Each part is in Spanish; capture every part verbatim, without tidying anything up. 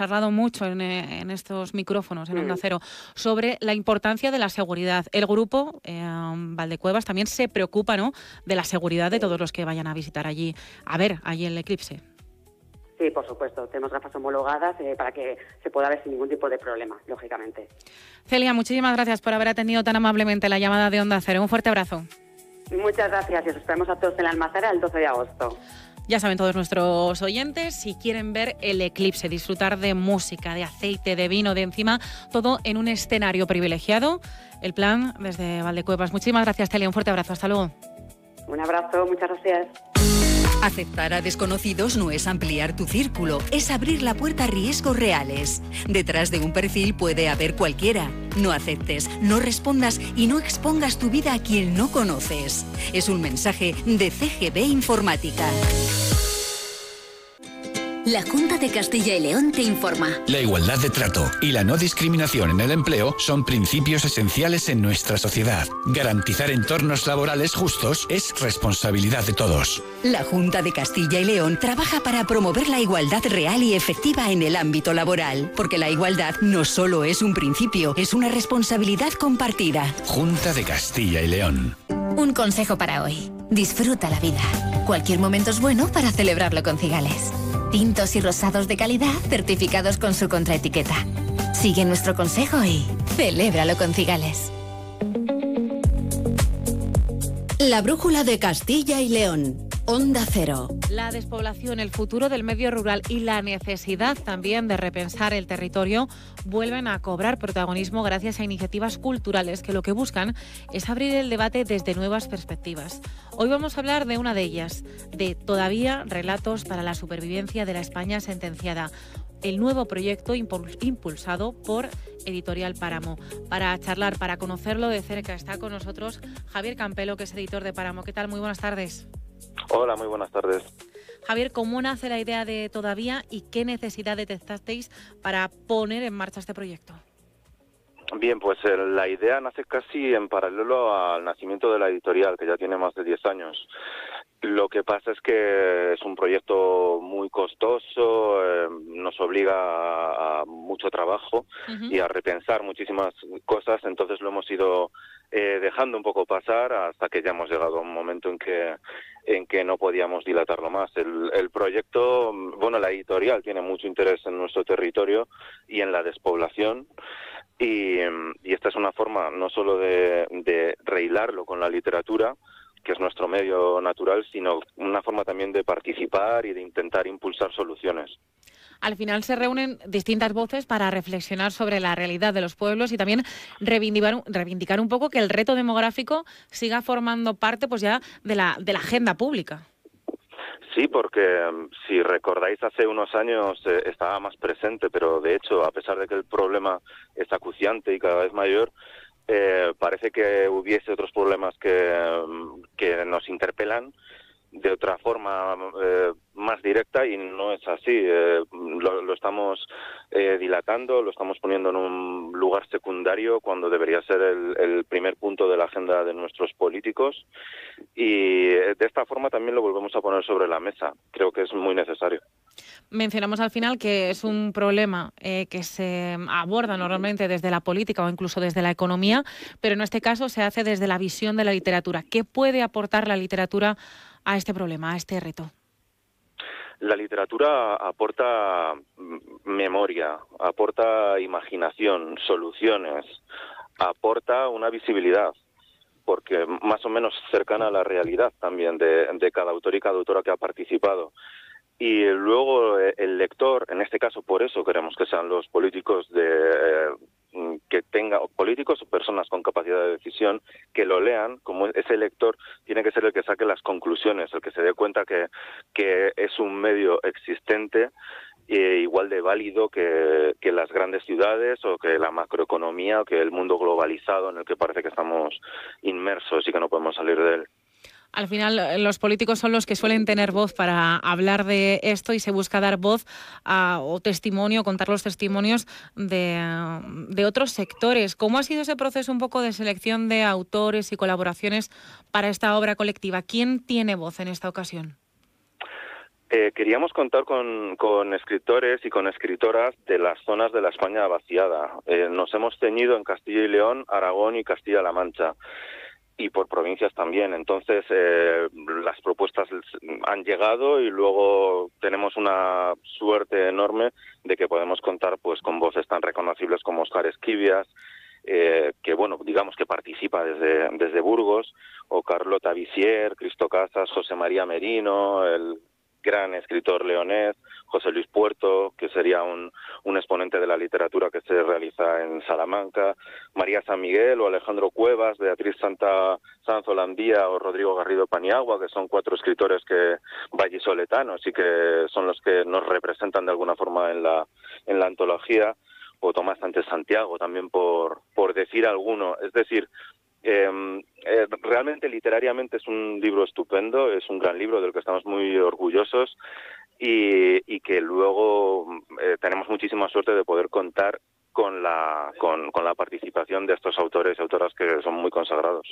charlado mucho en, en estos micrófonos, en Onda Mm. Cero, sobre la importancia de la seguridad. El grupo eh, Valdecuevas también se preocupa, ¿no?, de la seguridad de todos los que vayan a visitar allí, a ver, allí el eclipse. Sí, por supuesto. Tenemos gafas homologadas eh, para que se pueda ver sin ningún tipo de problema, lógicamente. Celia, muchísimas gracias por haber atendido tan amablemente la llamada de Onda Cero. Un fuerte abrazo. Muchas gracias y os esperamos a todos en la Almazara el doce de agosto. Ya saben todos nuestros oyentes, si quieren ver el eclipse, disfrutar de música, de aceite, de vino, de encima, todo en un escenario privilegiado. El plan desde Valdecuevas. Muchísimas gracias, Celia. Un fuerte abrazo. Hasta luego. Un abrazo. Muchas gracias. Aceptar a desconocidos no es ampliar tu círculo, es abrir la puerta a riesgos reales. Detrás de un perfil puede haber cualquiera. No aceptes, no respondas y no expongas tu vida a quien no conoces. Es un mensaje de C G B Informática. La Junta de Castilla y León te informa. La igualdad de trato y la no discriminación en el empleo son principios esenciales en nuestra sociedad. Garantizar entornos laborales justos es responsabilidad de todos. La Junta de Castilla y León trabaja para promover la igualdad real y efectiva en el ámbito laboral, porque la igualdad no solo es un principio, es una responsabilidad compartida. Junta de Castilla y León. Un consejo para hoy. Disfruta la vida. Cualquier momento es bueno para celebrarlo con Cigales. Tintos y rosados de calidad certificados con su contraetiqueta. Sigue nuestro consejo y celébralo con Cigales. La brújula de Castilla y León. Onda Cero. La despoblación, el futuro del medio rural y la necesidad también de repensar el territorio vuelven a cobrar protagonismo gracias a iniciativas culturales que lo que buscan es abrir el debate desde nuevas perspectivas. Hoy vamos a hablar de una de ellas, de Todavía, relatos para la supervivencia de la España sentenciada, el nuevo proyecto impulsado por Editorial Páramo. Para charlar, para conocerlo de cerca, está con nosotros Javier Campelo, que es editor de Páramo. ¿Qué tal? Muy buenas tardes. Hola, muy buenas tardes. Javier, ¿cómo nace la idea de Todavía y qué necesidad detectasteis para poner en marcha este proyecto? Bien, pues eh, la idea nace casi en paralelo al nacimiento de la editorial, que ya tiene más de diez años. Lo que pasa es que es un proyecto muy costoso, eh, nos obliga a, a mucho trabajo uh-huh. y a repensar muchísimas cosas, entonces lo hemos ido eh, dejando un poco pasar hasta que ya hemos llegado a un momento en que en que no podíamos dilatarlo más. El, el proyecto, bueno, la editorial tiene mucho interés en nuestro territorio y en la despoblación, y, y esta es una forma no solo de, de rehilarlo con la literatura, que es nuestro medio natural, sino una forma también de participar y de intentar impulsar soluciones. Al final se reúnen distintas voces para reflexionar sobre la realidad de los pueblos y también reivindicar, reivindicar un poco que el reto demográfico siga formando parte, pues ya de la, de la agenda pública. Sí, porque si recordáis, hace unos años eh, estaba más presente, pero de hecho, a pesar de que el problema es acuciante y cada vez mayor, Eh, parece que hubiese otros problemas que, que nos interpelan de otra forma eh, más directa, y no es así. Eh, lo, lo estamos eh, dilatando, lo estamos poniendo en un lugar secundario cuando debería ser el, el primer punto de la agenda de nuestros políticos, y de esta forma también lo volvemos a poner sobre la mesa. Creo que es muy necesario. Mencionamos al final que es un problema eh, que se aborda normalmente desde la política o incluso desde la economía, pero en este caso se hace desde la visión de la literatura. ¿Qué puede aportar la literatura a este problema, a este reto? La literatura aporta memoria, aporta imaginación, soluciones, aporta una visibilidad, porque más o menos cercana a la realidad también de, de cada autor y cada autora que ha participado. Y luego el lector, en este caso por eso queremos que sean los políticos de eh, que tenga políticos o personas con capacidad de decisión, que lo lean, como ese lector tiene que ser el que saque las conclusiones, el que se dé cuenta que, que es un medio existente eh, igual de válido que, que las grandes ciudades o que la macroeconomía o que el mundo globalizado en el que parece que estamos inmersos y que no podemos salir de él. Al final, los políticos son los que suelen tener voz para hablar de esto y se busca dar voz a, o testimonio, contar los testimonios de, de otros sectores. ¿Cómo ha sido ese proceso un poco de selección de autores y colaboraciones para esta obra colectiva? ¿Quién tiene voz en esta ocasión? Eh, queríamos contar con, con escritores y con escritoras de las zonas de la España vaciada. Eh, nos hemos ceñido en Castilla y León, Aragón y Castilla-La Mancha, y por provincias también. Entonces, eh, las propuestas han llegado y luego tenemos una suerte enorme de que podemos contar pues con voces tan reconocibles como Óscar Esquivias, eh, que bueno, digamos que participa desde, desde Burgos, o Carlota Visier, Cristo Casas, José María Merino, el gran escritor leonés, José Luis Puerto, que sería un, un exponente de la literatura que se realiza en Salamanca, María San Miguel o Alejandro Cuevas, Beatriz Santa Sanz Holandía o Rodrigo Garrido Paniagua, que son cuatro escritores que vallisoletanos y que son los que nos representan de alguna forma en la, en la antología, o Tomás Sánchez Santiago, también por, por decir alguno. Es decir, Eh, eh, realmente literariamente es un libro estupendo, es un gran libro del que estamos muy orgullosos y, y que luego eh, tenemos muchísima suerte de poder contar con la, con, con la participación de estos autores y autoras que son muy consagrados.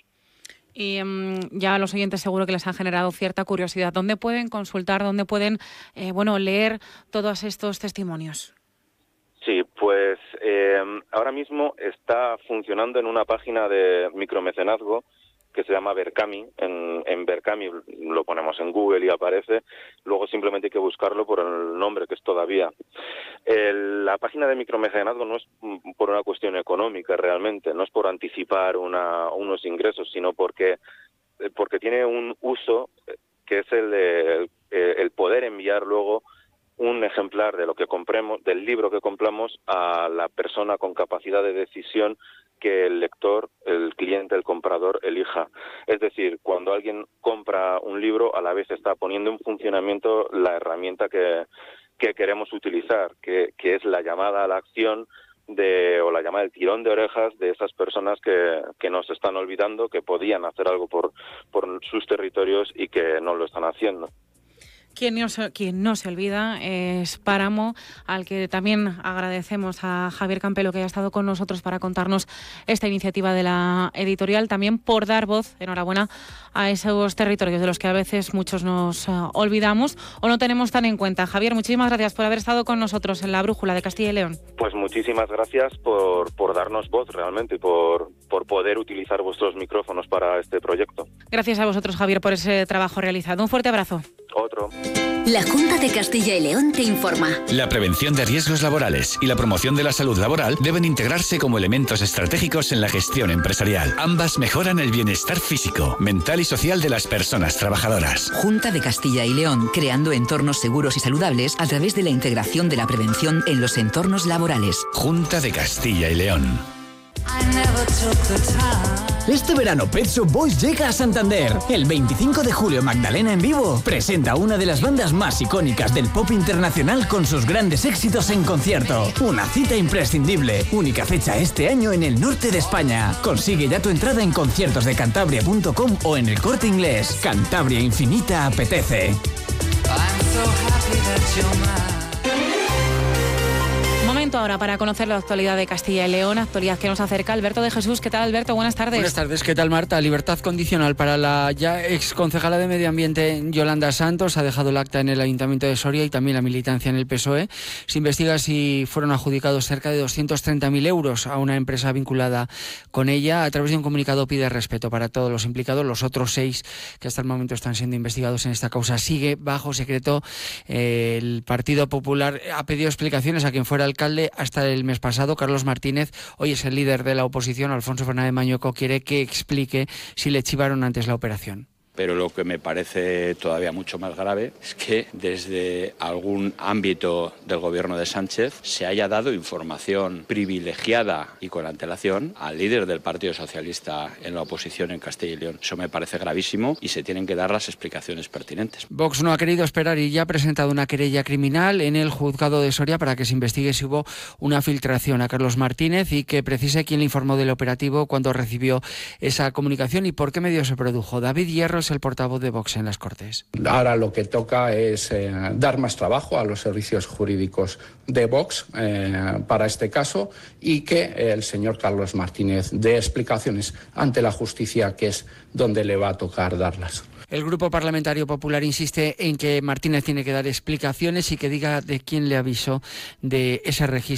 Y um, ya a los oyentes seguro que les han generado cierta curiosidad. ¿Dónde pueden consultar, dónde pueden eh, bueno, leer todos estos testimonios? Sí, pues eh, ahora mismo está funcionando en una página de micromecenazgo que se llama Berkami. En, en Berkami lo ponemos en Google y aparece. Luego simplemente hay que buscarlo por el nombre, que es Todavía. El, la página de micromecenazgo no es por una cuestión económica realmente, no es por anticipar una, unos ingresos, sino porque, porque tiene un uso que es el de el, el poder enviar luego un ejemplar de lo que compremos, del libro que compramos, a la persona con capacidad de decisión que el lector, el cliente, el comprador elija. Es decir, cuando alguien compra un libro, a la vez está poniendo en funcionamiento la herramienta que, que queremos utilizar, que, que es la llamada a la acción de, o la llamada del tirón de orejas de esas personas que, que nos están olvidando, que podían hacer algo por, por sus territorios y que no lo están haciendo. Quien no, se, quien no se olvida es Páramo, al que también agradecemos a Javier Campelo que haya estado con nosotros para contarnos esta iniciativa de la editorial, también por dar voz, enhorabuena, a esos territorios de los que a veces muchos nos uh, olvidamos o no tenemos tan en cuenta. Javier, muchísimas gracias por haber estado con nosotros en la Brújula de Castilla y León. Pues muchísimas gracias por, por darnos voz realmente y por, por poder utilizar vuestros micrófonos para este proyecto. Gracias a vosotros, Javier, por ese trabajo realizado. Un fuerte abrazo. Otro. La Junta de Castilla y León te informa. La prevención de riesgos laborales y la promoción de la salud laboral deben integrarse como elementos estratégicos en la gestión empresarial. Ambas mejoran el bienestar físico, mental y social de las personas trabajadoras. Junta de Castilla y León, creando entornos seguros y saludables a través de la integración de la prevención en los entornos laborales. Junta de Castilla y León. Este verano Pet Shop Boys llega a Santander. El veinticinco de julio Magdalena en vivo presenta una de las bandas más icónicas del pop internacional con sus grandes éxitos en concierto. Una cita imprescindible, única fecha este año en el norte de España. Consigue ya tu entrada en conciertos de cantabria punto com o en el Corte Inglés. Cantabria Infinita apetece. Momento ahora para conocer la actualidad de Castilla y León, actualidad que nos acerca Alberto de Jesús. ¿Qué tal, Alberto? Buenas tardes. Buenas tardes. ¿Qué tal, Marta? Libertad condicional para la ya ex concejala de Medio Ambiente Yolanda Santos. Ha dejado el acta en el Ayuntamiento de Soria y también la militancia en el P S O E. Se investiga si fueron adjudicados cerca de doscientos treinta mil euros a una empresa vinculada con ella. A través de un comunicado pide respeto para todos los implicados. Los otros seis que hasta el momento están siendo investigados en esta causa sigue bajo secreto. El Partido Popular ha pedido explicaciones a quien fuera alcalde hasta el mes pasado, Carlos Martínez. Hoy es el líder de la oposición, Alfonso Fernández Mañueco, quiere que explique si le chivaron antes la operación. Pero lo que me parece todavía mucho más grave es que desde algún ámbito del gobierno de Sánchez se haya dado información privilegiada y con antelación al líder del Partido Socialista en la oposición en Castilla y León. Eso me parece gravísimo y se tienen que dar las explicaciones pertinentes. Vox no ha querido esperar y ya ha presentado una querella criminal en el juzgado de Soria para que se investigue si hubo una filtración a Carlos Martínez y que precise quién le informó del operativo, cuándo recibió esa comunicación y por qué medio se produjo. David Hierro es el portavoz de Vox en las Cortes. Ahora lo que toca es eh, dar más trabajo a los servicios jurídicos de Vox eh, para este caso y que el señor Carlos Martínez dé explicaciones ante la justicia, que es donde le va a tocar darlas. El Grupo Parlamentario Popular insiste en que Martínez tiene que dar explicaciones y que diga de quién le avisó de ese registro